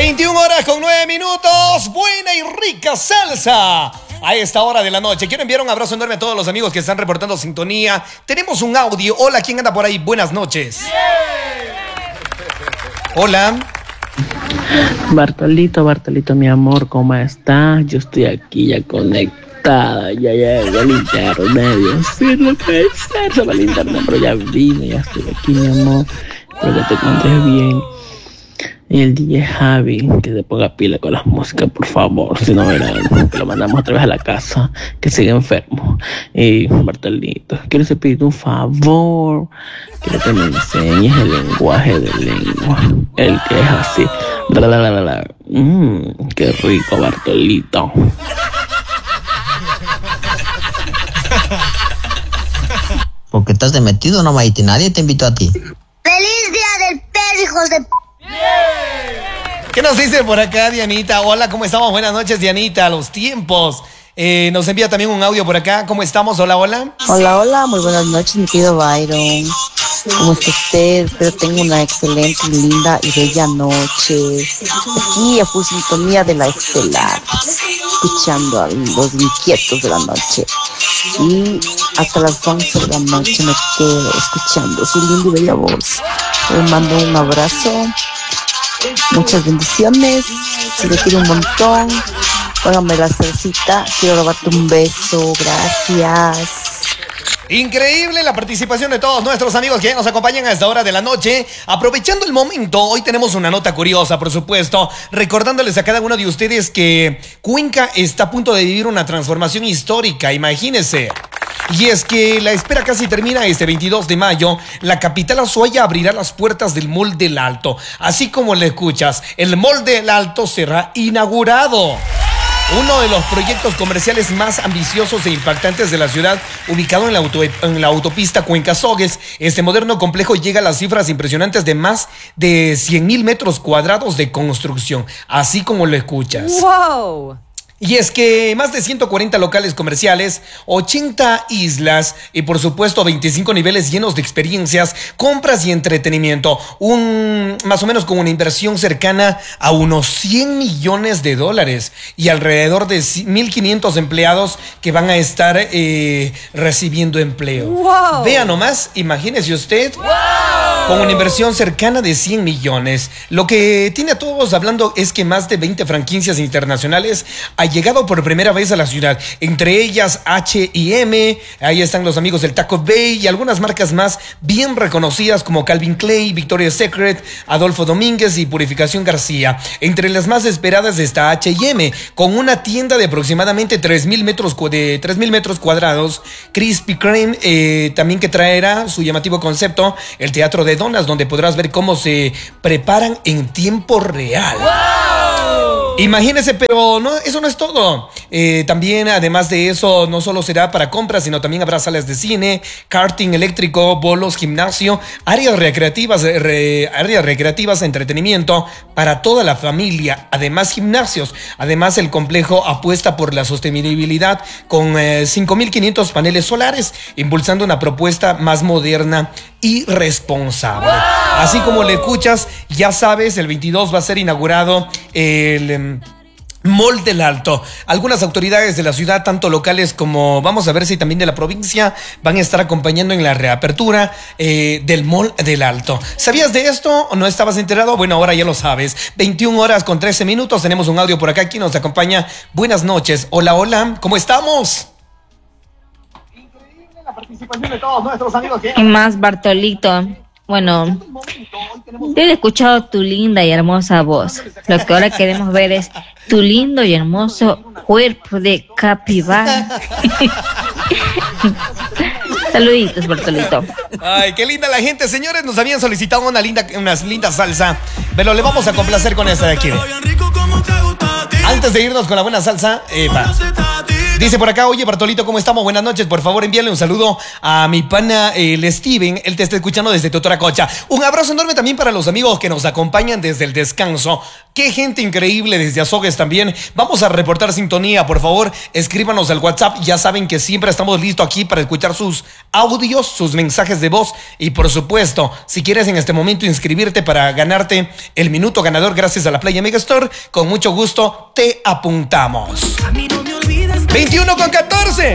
21 horas con 9 minutos. Buena y rica salsa a esta hora de la noche. Quiero enviar un abrazo enorme a todos los amigos que están reportando sintonía. Tenemos un audio. Hola, ¿quién anda por ahí? Buenas noches. Hola. Bartolito, mi amor, ¿cómo estás? Yo estoy aquí ya conectada, ya llegó el internet. Sí, no puede ser, se va el internet, pero ya vine, ya estoy aquí, mi amor. Espero que te encuentres bien. Y el DJ Javi, que se ponga pila con las músicas, por favor. Si no, verán, que lo mandamos otra vez a la casa, que sigue enfermo. Y Bartolito, quiero pedirte un favor. Quiero que me enseñes el lenguaje de lengua. El que es así. Qué rico, Bartolito. ¿Por qué estás de metido, no, Maite? Nadie te invitó a ti. ¡Feliz Día del Perro, hijos de... ¿Qué nos dice por acá, Dianita? Hola, ¿cómo estamos? Buenas noches, Dianita. Los tiempos. Nos envía también un audio por acá. ¿Cómo estamos? Hola, hola. Hola, muy buenas noches, mi querido Byron. ¿Cómo está usted? Espero tenga una excelente, linda y bella noche. Aquí a full sintonía de la estelar, escuchando a los inquietos de la noche. Y hasta las 11 de la noche me quedo escuchando su linda y bella voz. Les mando un abrazo, muchas bendiciones, se le quiero un montón. Póngame la salsita, quiero robarte un beso, gracias. Increíble la participación de todos nuestros amigos que ya nos acompañan a esta hora de la noche. Aprovechando el momento, hoy tenemos una nota curiosa, por supuesto, recordándoles a cada uno de ustedes que Cuenca está a punto de vivir una transformación histórica, imagínense. Y es que la espera casi termina. Este 22 de mayo, la capital azuaya abrirá las puertas del Mall del Alto. Así como le escuchas, el Mall del Alto será inaugurado. Uno de los proyectos comerciales más ambiciosos e impactantes de la ciudad, ubicado en la autopista Cuenca-Sogues. Este moderno complejo llega a las cifras impresionantes de más de 100,000 metros cuadrados de construcción, así como lo escuchas. ¡Wow! Y es que más de 140 locales comerciales, 80 islas y por supuesto 25 niveles llenos de experiencias, compras y entretenimiento. Más o menos con una inversión cercana a unos $100 millones y alrededor de 1,500 empleados que van a estar recibiendo empleo. ¡Wow! Vea nomás, imagínese usted, ¡wow!, con una inversión cercana de 100 millones. Lo que tiene a todos hablando es que más de 20 franquicias internacionales ha llegado por primera vez a la ciudad, entre ellas H&M, ahí están los amigos del Taco Bay y algunas marcas más bien reconocidas como Calvin Klein, Victoria's Secret, Adolfo Domínguez y Purificación García. Entre las más esperadas está H&M, con una tienda de aproximadamente 3,000 metros cuadrados, Krispy Kreme, también que traerá su llamativo concepto, el Teatro de Donas, donde podrás ver cómo se preparan en tiempo real. ¡Wow! Imagínese, pero no, eso no es todo. También, además de eso, no solo será para compras, sino también habrá salas de cine, karting eléctrico, bolos, gimnasio, áreas recreativas, entretenimiento para toda la familia. Además, gimnasios. Además, el complejo apuesta por la sostenibilidad con 5,500 paneles solares, impulsando una propuesta más moderna y responsable. ¡Wow! Así como le escuchas, ya sabes, el 22 va a ser inaugurado el Mall del Alto. Algunas autoridades de la ciudad, tanto locales como vamos a ver si también de la provincia, van a estar acompañando en la reapertura del Mall del Alto. ¿Sabías de esto o no estabas enterado? Bueno, ahora ya lo sabes. 21 horas con 13 minutos. Tenemos un audio por acá. ¿Quién nos acompaña? Buenas noches. Hola, hola. ¿Cómo estamos? Increíble la participación de todos nuestros amigos. ¿Qué más, Bartolito? Bueno, yo he escuchado tu linda y hermosa voz. Lo que ahora queremos ver es tu lindo y hermoso cuerpo de capibara. Saluditos, Bartolito. Ay, qué linda la gente, señores. Nos habían solicitado una linda salsa, pero le vamos a complacer con esta de aquí. Antes de irnos con la buena salsa, Dice por acá, oye Bartolito, ¿cómo estamos? Buenas noches, por favor envíale un saludo a mi pana el Steven, él te está escuchando desde Totoracocha. Un abrazo enorme también para los amigos que nos acompañan desde el descanso. Qué gente increíble desde Azogues también. Vamos a reportar sintonía, por favor, escríbanos al WhatsApp. Ya saben que siempre estamos listos aquí para escuchar sus audios, sus mensajes de voz. Y por supuesto, si quieres en este momento inscribirte para ganarte el minuto ganador gracias a la Playa Megastore, con mucho gusto te apuntamos. 21:14.